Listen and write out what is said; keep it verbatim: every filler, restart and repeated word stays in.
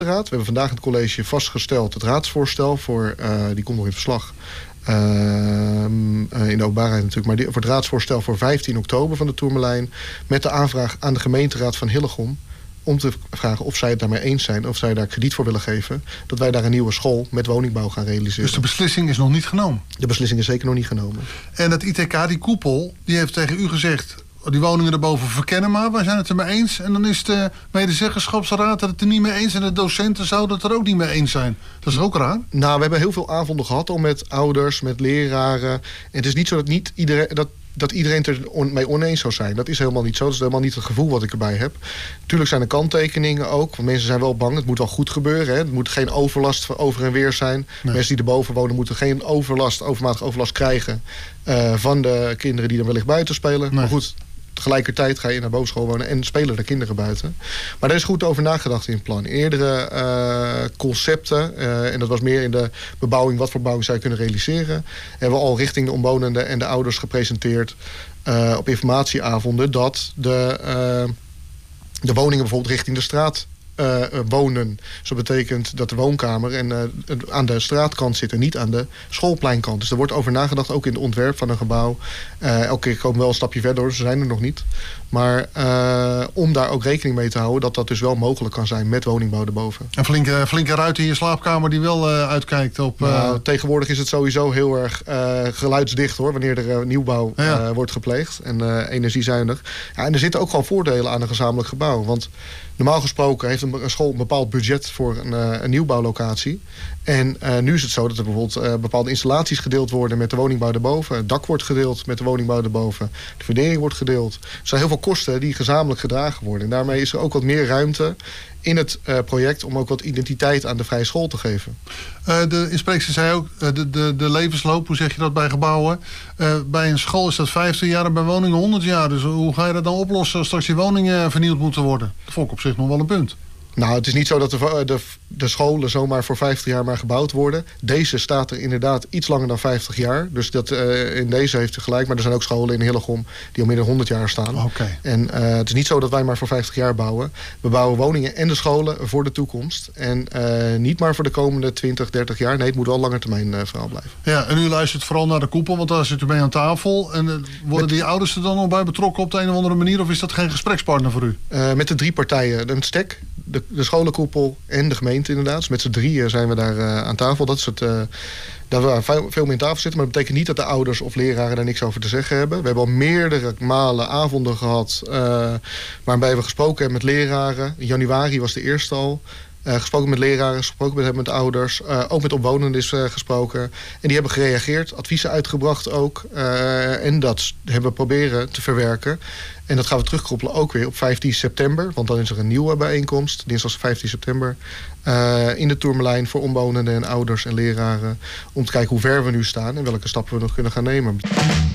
We hebben vandaag in het college vastgesteld het raadsvoorstel voor, uh, die komt nog in het verslag, uh, uh, in de openbaarheid natuurlijk, maar die, voor het raadsvoorstel voor vijftien oktober van de Tourmalijn, met de aanvraag aan de gemeenteraad van Hillegom om te vragen of zij het daarmee eens zijn, of zij daar krediet voor willen geven, dat wij daar een nieuwe school met woningbouw gaan realiseren. Dus de beslissing is nog niet genomen? De beslissing is zeker nog niet genomen. En het I T K, die koepel, die heeft tegen u gezegd, die woningen erboven verkennen maar, wij zijn het er mee eens. En dan is de medezeggenschapsraad het er niet mee eens en de docenten zouden het er ook niet mee eens zijn. Dat is ook raar. Nou, we hebben heel veel avonden gehad al met ouders, met leraren. En het is niet zo dat niet iedereen, dat, dat iedereen het er on, mee oneens zou zijn. Dat is helemaal niet zo. Dat is helemaal niet het gevoel wat ik erbij heb. Tuurlijk zijn er kanttekeningen ook. Want mensen zijn wel bang. Het moet wel goed gebeuren. Hè. Het moet geen overlast van over en weer zijn. Nee. Mensen die erboven wonen moeten geen overlast, overmatige overlast krijgen uh, van de kinderen die er wellicht buiten spelen. Nee. Maar goed, tegelijkertijd ga je naar bovenschool wonen en spelen de kinderen buiten. Maar daar is goed over nagedacht in het plan. Eerdere uh, concepten, uh, en dat was meer in de bebouwing, wat voor bebouwing zou je kunnen realiseren, hebben we al richting de omwonenden en de ouders gepresenteerd uh, op informatieavonden dat de, uh, de woningen bijvoorbeeld richting de straat Uh, wonen. Dus dat betekent dat de woonkamer en, uh, aan de straatkant zit en niet aan de schoolpleinkant. Dus er wordt over nagedacht, ook in het ontwerp van een gebouw. Uh, elke keer komen we wel een stapje verder, ze zijn er nog niet. Maar uh, om daar ook rekening mee te houden dat dat dus wel mogelijk kan zijn met woningbouw erboven. Een flinke, flinke ruit in je slaapkamer die wel uh, uitkijkt op... Uh... Nou, tegenwoordig is het sowieso heel erg uh, geluidsdicht hoor, wanneer er uh, nieuwbouw ja. uh, wordt gepleegd en uh, energiezuinig. Ja, en er zitten ook gewoon voordelen aan een gezamenlijk gebouw. Want normaal gesproken heeft een school een bepaald budget voor een, uh, een nieuwbouwlocatie. En uh, nu is het zo dat er bijvoorbeeld uh, bepaalde installaties gedeeld worden met de woningbouw erboven. Het dak wordt gedeeld met de woningbouw erboven. De fundering wordt gedeeld. Er zijn heel veel kosten die gezamenlijk gedragen worden. En daarmee is er ook wat meer ruimte in het uh, project om ook wat identiteit aan de vrije school te geven. Uh, de inspectie zei ook, uh, de, de, de levensloop, hoe zeg je dat bij gebouwen? Uh, bij een school is dat vijftig jaar en bij woningen honderd jaar. Dus hoe ga je dat dan oplossen als straks die woningen vernieuwd moeten worden? Dat vond ik op zich nog wel een punt. Nou, het is niet zo dat de, de, de scholen zomaar voor vijftig jaar maar gebouwd worden. Deze staat er inderdaad iets langer dan vijftig jaar. Dus dat, uh, in deze heeft u gelijk. Maar er zijn ook scholen in Hillegom die al meer dan honderd jaar staan. Okay. En uh, het is niet zo dat wij maar voor vijftig jaar bouwen. We bouwen woningen en de scholen voor de toekomst. En uh, niet maar voor de komende twintig, dertig jaar. Nee, het moet wel langer termijn uh, verhaal blijven. Ja, en u luistert vooral naar de koepel, want daar zit u mee aan tafel. En uh, worden met die ouders er dan nog bij betrokken op de een of andere manier? Of is dat geen gesprekspartner voor u? Uh, met de drie partijen. Een stek, de, de scholenkoepel en de gemeente inderdaad. Dus met z'n drieën zijn we daar uh, aan tafel. Dat is het, uh, dat we veel, veel meer aan tafel zitten. Maar dat betekent niet dat de ouders of leraren daar niks over te zeggen hebben. We hebben al meerdere malen avonden gehad uh, waarbij we gesproken hebben met leraren. In januari was de eerste al. Uh, gesproken met leraren, gesproken met, met ouders. Uh, ook met omwonenden is uh, gesproken. En die hebben gereageerd, adviezen uitgebracht ook. Uh, en dat hebben we proberen te verwerken. En dat gaan we terugkoppelen ook weer op vijftien september. Want dan is er een nieuwe bijeenkomst. Dinsdag vijftien september. Uh, in de Tourmalijn voor omwonenden en ouders en leraren. Om te kijken hoe ver we nu staan en welke stappen we nog kunnen gaan nemen.